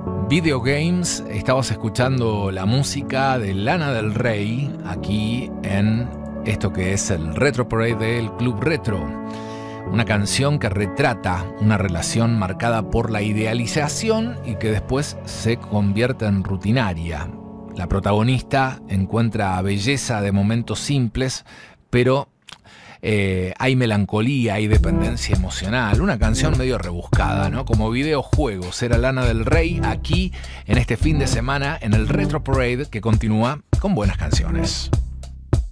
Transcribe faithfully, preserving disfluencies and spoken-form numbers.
Video Games, estabas escuchando la música de Lana del Rey aquí en esto que es el Retro Parade del Club Retro. Una canción que retrata una relación marcada por la idealización y que después se convierte en rutinaria. La protagonista encuentra belleza de momentos simples, pero Eh, hay melancolía, hay dependencia emocional. Una canción medio rebuscada, ¿no? Como videojuegos. Era Lana del Rey aquí en este fin de semana en el Retro Parade, que continúa con buenas canciones.